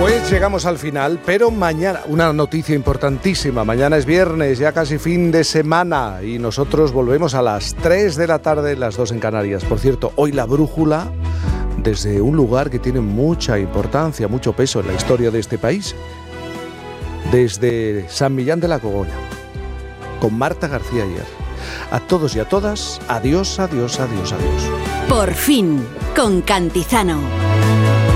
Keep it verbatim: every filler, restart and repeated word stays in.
Pues llegamos al final, pero mañana, una noticia importantísima, mañana es viernes, ya casi fin de semana, y nosotros volvemos a las tres de la tarde, las dos en Canarias. Por cierto, hoy la brújula, desde un lugar que tiene mucha importancia, mucho peso en la historia de este país, desde San Millán de la Cogolla, con Marta García Ayer. A todos y a todas, adiós, adiós, adiós, adiós. Por fin, con Cantizano.